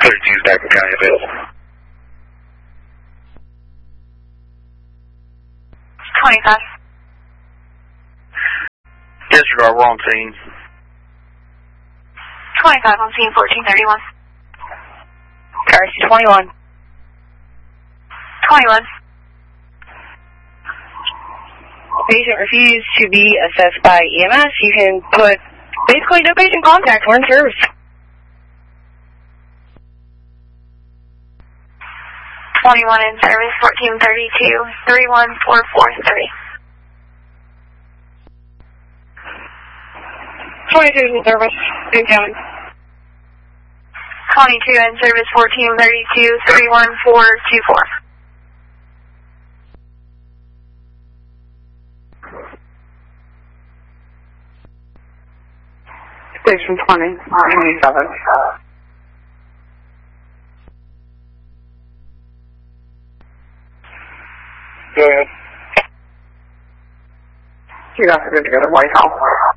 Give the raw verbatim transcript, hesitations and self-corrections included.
thirty-two is Backward County available. twenty-five. Disregard, we're on scene. twenty-five on scene, fourteen thirty-one. R C twenty-one. twenty-one. Patient refused to be assessed by E M S. You can put basically no patient contact. We're in service. twenty-one in service, fourteen thirty-two, three one four four three. twenty-two in service, in county. twenty-two in service, fourteen thirty-two, three one four two four. Station twenty, twenty-seven. Go ahead. You guys are good to go to White House.